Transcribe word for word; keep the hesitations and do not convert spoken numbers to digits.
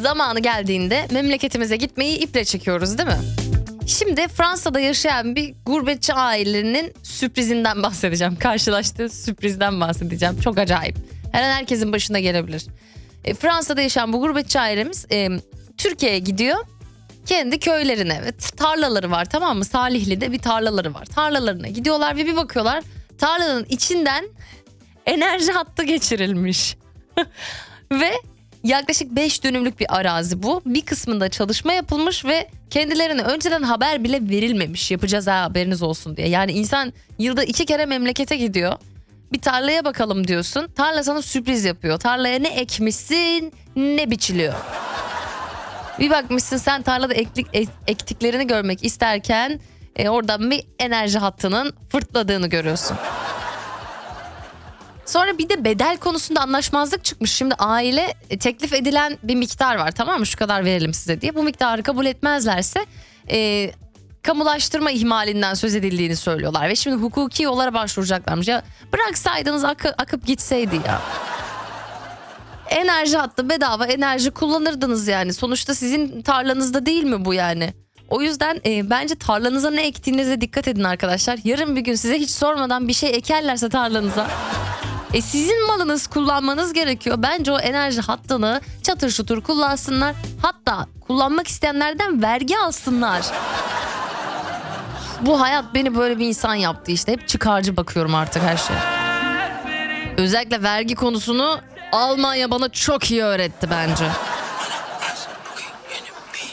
zamanı geldiğinde memleketimize gitmeyi iple çekiyoruz değil mi? Şimdi Fransa'da yaşayan bir gurbetçi ailenin sürprizinden bahsedeceğim. Karşılaştığı sürprizden bahsedeceğim. Çok acayip. Her an herkesin başına gelebilir. E, Fransa'da yaşayan bu gurbetçi ailemiz e, Türkiye'ye gidiyor. Kendi köylerine ve tarlaları var, tamam mı? Salihli'de bir tarlaları var. Tarlalarına gidiyorlar ve bir bakıyorlar tarlanın içinden enerji hattı geçirilmiş. Ve yaklaşık beş dönümlük bir arazi bu. Bir kısmında çalışma yapılmış ve kendilerine önceden haber bile verilmemiş. Yapacağız ha, haberiniz olsun diye. Yani insan yılda iki kere memlekete gidiyor. Bir tarlaya bakalım diyorsun. Tarla sana sürpriz yapıyor. Tarlaya ne ekmişsin ne biçiliyor. Bir bakmışsın sen tarlada ektik, ektiklerini görmek isterken e, oradan bir enerji hattının fırtladığını görüyorsun. Sonra bir de bedel konusunda anlaşmazlık çıkmış. Şimdi aile e, teklif edilen bir miktar var, tamam mı? Şu kadar verelim size diye. Bu miktarı kabul etmezlerse e, kamulaştırma ihmalinden söz edildiğini söylüyorlar. Ve şimdi hukuki yollara başvuracaklarmış. Ya bıraksaydınız akı, akıp gitseydi ya. Enerji hattı bedava enerji kullanırdınız yani. Sonuçta sizin tarlanızda değil mi bu yani? O yüzden e, bence tarlanıza ne ektiğinize dikkat edin arkadaşlar. Yarın bir gün size hiç sormadan bir şey ekerlerse tarlanıza... E sizin malınız, kullanmanız gerekiyor. Bence o enerji hattını çatır çutur kullansınlar. Hatta kullanmak isteyenlerden vergi alsınlar. Bu hayat beni böyle bir insan yaptı işte. Hep çıkarcı bakıyorum artık her şeye. Özellikle vergi konusunu Almanya bana çok iyi öğretti bence.